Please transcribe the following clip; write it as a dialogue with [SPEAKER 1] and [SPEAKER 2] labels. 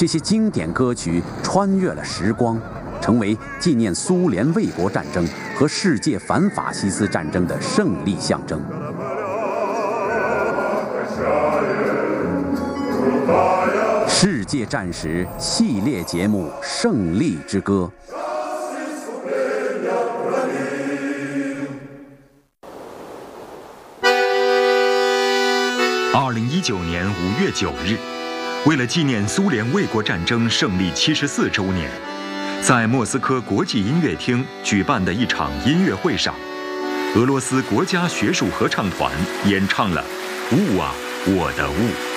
[SPEAKER 1] 这些经典歌曲穿越了时光，成为纪念苏联卫国战争和世界反法西斯战争的胜利象征。世界战史系列节目《胜利之歌》。
[SPEAKER 2] 2019年5月9日，为了纪念苏联卫国战争胜利74周年，在莫斯科国际音乐厅举办的一场音乐会上，俄罗斯国家学术合唱团演唱了《雾啊，我的雾》。